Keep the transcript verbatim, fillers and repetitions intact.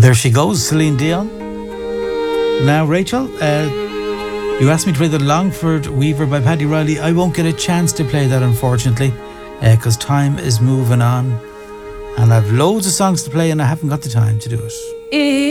There she goes, Celine Dion. Now, Rachel, uh, you asked me to play the Longford Weaver by Paddy Riley. I won't get a chance to play that, unfortunately, because uh, time is moving on. And I've loads of songs to play and I haven't got the time to do it.